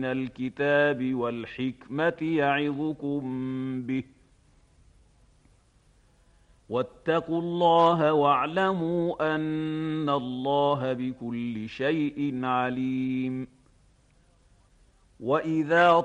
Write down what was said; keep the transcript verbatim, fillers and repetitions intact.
الكتاب والحكمة يعظكم به واتقوا الله واعلموا أن الله بكل شيء عليم. وإذا